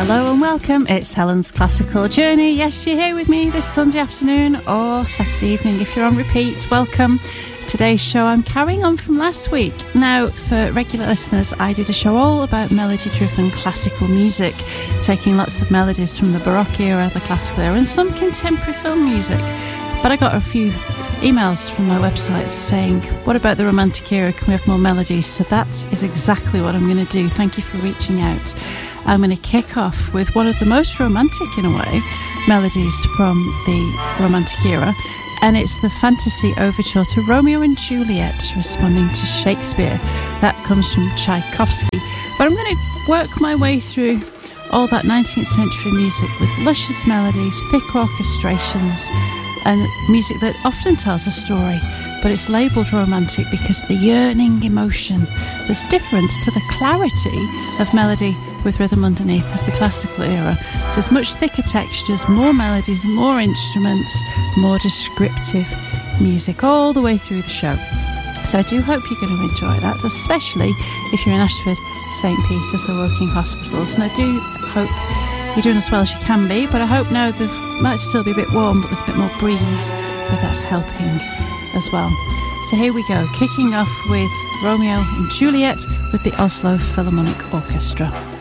Hello and welcome. It's Helen's Classical Journey. Yes, you're here with me this Sunday afternoon or Saturday evening if you're on repeat. Welcome. Today's show, I'm carrying on from last week. Now, for regular listeners, I did a show all about melody-driven classical music, taking lots of melodies from the Baroque era, the classical era, and some contemporary film music. But I got a few emails from my website saying, what about the Romantic era? Can we have more melodies? So that is exactly what I'm going to do. Thank you for reaching out. I'm going to kick off with one of the most romantic, in a way, melodies from the Romantic era. And it's the Fantasy Overture to Romeo and Juliet, responding to Shakespeare. That comes from Tchaikovsky. But I'm going to work my way through all that 19th century music with luscious melodies, thick orchestrations, and music that often tells a story, but it's labelled romantic because the yearning emotion that's different to the clarity of melody with rhythm underneath of the classical era. So there's much thicker textures, more melodies, more instruments, more descriptive music all the way through the show. So I do hope you're going to enjoy that, especially if you're in Ashford, St. Peter's or Woking hospitals. And I do hope you're doing as well as you can be, but I hope now there might still be a bit warm, but there's a bit more breeze, but that's helping as well. So here we go, kicking off with Romeo and Juliet with the Oslo Philharmonic Orchestra.